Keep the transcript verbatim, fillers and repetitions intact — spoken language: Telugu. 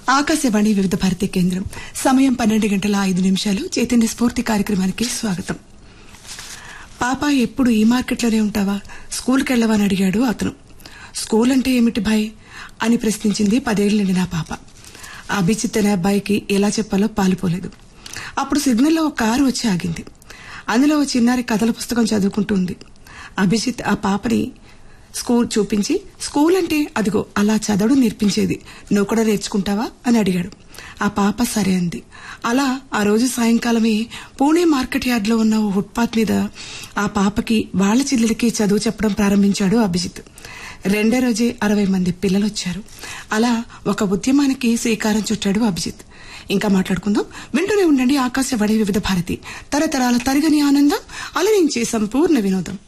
ఆకాశవాణి వివిధ భారతి కేంద్రం. సమయం పన్నెండు గంటల ఐదు నిమిషాలు. చైతన్య స్ఫూర్తి కార్యక్రమానికి స్వాగతం. పాప, ఎప్పుడు ఈ మార్కెట్లోనే ఉంటావా, స్కూల్కి వెళ్ళవా అని అడిగాడు అతను. స్కూల్ అంటే ఏమిటి భాయ్ అని ప్రశ్నించింది పదేళ్ల నిండి నా పాప. అభిజిత్ అనే అబ్బాయికి ఎలా చెప్పాలో పాలుపోలేదు. అప్పుడు సిగ్నల్లో ఒక కారు వచ్చి ఆగింది. అందులో ఓ చిన్నారి కథల పుస్తకం చదువుకుంటుంది. అభిజిత్ ఆ పాపని స్కూల్ చూపించి, స్కూల్ అంటే అదిగో అలా చదవడం నేర్పించేది, నువ్వు కూడా నేర్చుకుంటావా అని అడిగాడు. ఆ పాప సరే అంది. అలా ఆ రోజు సాయంకాలమే పూణే మార్కెట్ యార్డ్ లో ఉన్న ఓ ఫుట్పాత్ మీద ఆ పాపకి వాళ్ల చెల్లెలకి చదువు చెప్పడం ప్రారంభించాడు అభిజిత్. రెండో రోజే అరవై మంది పిల్లలు వచ్చారు. అలా ఒక ఉద్యమానికి శ్రీకారం చుట్టాడు అభిజిత్. ఇంకా మాట్లాడుకుందాం. వింటూనే ఉండండి ఆకాశవాణి వివిధ భారతి, తరతరాల తరగని ఆనందం, అలరించే సంపూర్ణ వినోదం.